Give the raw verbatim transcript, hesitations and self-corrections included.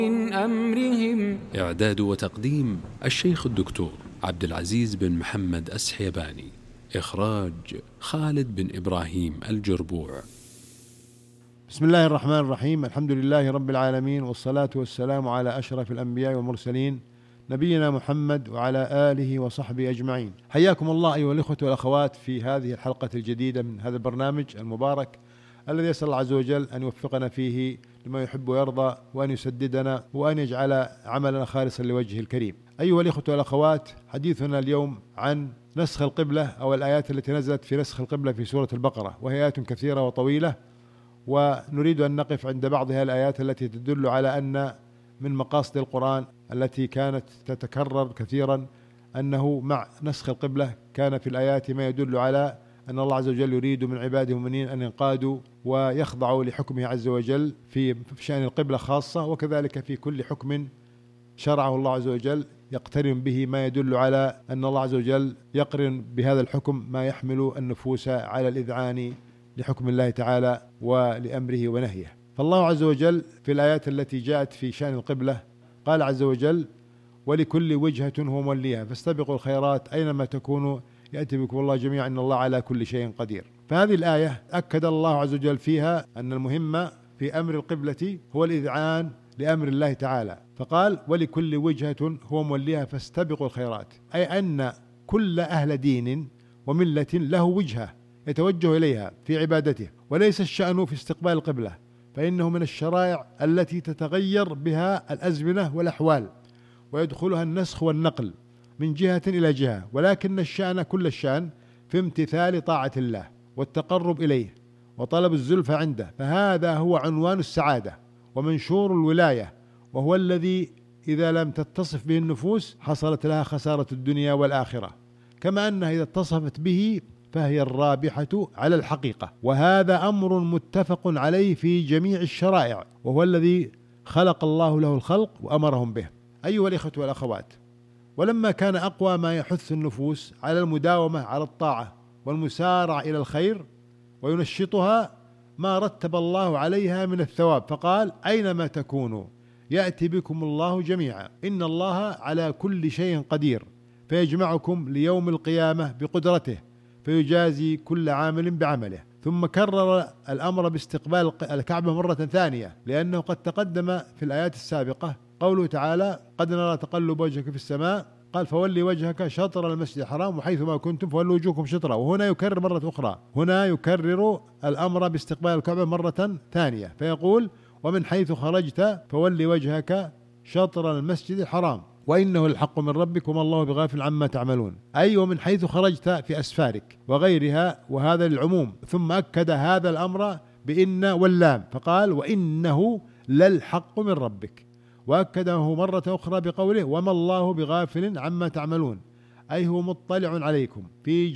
من أمرهم. إعداد وتقديم الشيخ الدكتور عبد العزيز بن محمد السحيباني. إخراج خالد بن إبراهيم الجربوع. بسم الله الرحمن الرحيم. الحمد لله رب العالمين، والصلاة والسلام على أشرف الأنبياء والمرسلين نبينا محمد وعلى آله وصحبه أجمعين. حياكم الله أيها الإخوة والأخوات في هذه الحلقة الجديدة من هذا البرنامج المبارك الذي يسأل الله عز وجل أن يوفقنا فيه لما يحب ويرضى، وأن يسددنا، وأن يجعل عملنا خالصا لوجهه الكريم. أيها الإخوة والأخوات، حديثنا اليوم عن نسخ القبلة أو الآيات التي نزلت في نسخ القبلة في سورة البقرة، وهي آيات كثيرة وطويلة، ونريد أن نقف عند بعضها الآيات التي تدل على أن من مقاصد القرآن التي كانت تتكرر كثيرا أنه مع نسخ القبلة كان في الآيات ما يدل على أن الله عز وجل يريد من عباده المؤمنين أن ينقادوا ويخضعوا لحكمه عز وجل في شأن القبلة خاصة، وكذلك في كل حكم شرعه الله عز وجل يقترن به ما يدل على أن الله عز وجل يقرن بهذا الحكم ما يحمل النفوس على الإذعان لحكم الله تعالى ولأمره ونهيه. فالله عز وجل في الآيات التي جاءت في شأن القبلة قال عز وجل: ولكل وجهة هو موليها فاستبقوا الخيرات أينما تكونوا يأتي بكم الله جميعا إن الله على كل شيء قدير. فهذه الآية أكد الله عز وجل فيها أن المهم في أمر القبلة هو الإذعان لأمر الله تعالى، فقال: ولكل وجهة هو موليها فاستبقوا الخيرات، أي أن كل أهل دين وملة له وجهة يتوجه إليها في عبادته، وليس الشأن في استقبال القبلة، فإنه من الشرائع التي تتغير بها الأزمنة والأحوال ويدخلها النسخ والنقل من جهة إلى جهة، ولكن الشأن كل الشأن في امتثال طاعة الله والتقرب إليه وطلب الزلفى عنده، فهذا هو عنوان السعادة ومنشور الولاية، وهو الذي إذا لم تتصف به النفوس حصلت لها خسارة الدنيا والآخرة، كما أنها إذا اتصفت به فهي الرابحة على الحقيقة. وهذا أمر متفق عليه في جميع الشرائع، وهو الذي خلق الله له الخلق وأمرهم به. أيها الإخوة والأخوات، ولما كان أقوى ما يحث النفوس على المداومة على الطاعة والمسارعة إلى الخير وينشطها ما رتب الله عليها من الثواب، فقال: أينما تكونوا يأتي بكم الله جميعا إن الله على كل شيء قدير، فيجمعكم ليوم القيامة بقدرته فيجازي كل عامل بعمله. ثم كرر الأمر باستقبال الكعبة مرة ثانية، لأنه قد تقدم في الآيات السابقة قوله تعالى: قد نرى تقلب وجهك في السماء، قال: فولي وجهك شطر المسجد الحرام وحيث ما كنتم فولوا وجوهكم شطرة. وهنا يكرر مرة أخرى، هنا يكرر الأمر باستقبال الكعبة مرة ثانية، فيقول: ومن حيث خرجت فولي وجهك شطر المسجد الحرام وإنه الحق من ربك وما الله بغافل عما تعملون، أي ومن حيث خرجت في أسفارك وغيرها، وهذا للعموم. ثم أكد هذا الأمر بإن واللام، فقال: وإنه للحق من ربك، وأكده مرة أخرى بقوله: وما الله بغافل عما تعملون، أي هو مطلع عليكم في